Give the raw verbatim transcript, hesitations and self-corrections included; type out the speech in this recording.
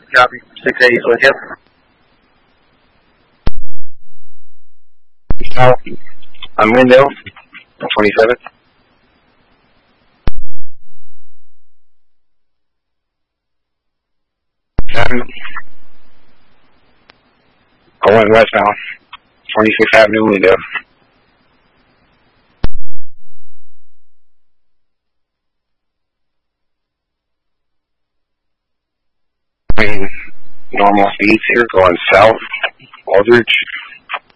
Copy. six eighty, so yep. South on window, twenty-seven. Seven. I went westbound, twenty-sixth Avenue window. Normal speeds here going south, Aldridge.